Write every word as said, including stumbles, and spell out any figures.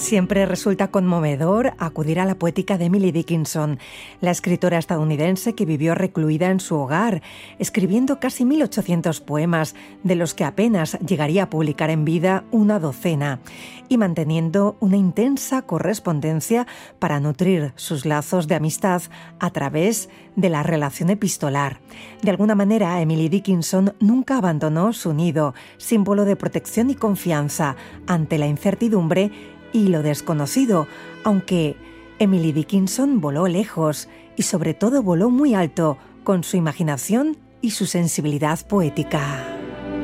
Siempre resulta conmovedor acudir a la poética de Emily Dickinson, la escritora estadounidense que vivió recluida en su hogar, escribiendo casi mil ochocientos poemas, de los que apenas llegaría a publicar en vida una docena, y manteniendo una intensa correspondencia para nutrir sus lazos de amistad a través de la relación epistolar. De alguna manera, Emily Dickinson nunca abandonó su nido, símbolo de protección y confianza ante la incertidumbre y lo desconocido, aunque Emily Dickinson voló lejos y sobre todo voló muy alto con su imaginación y su sensibilidad poética.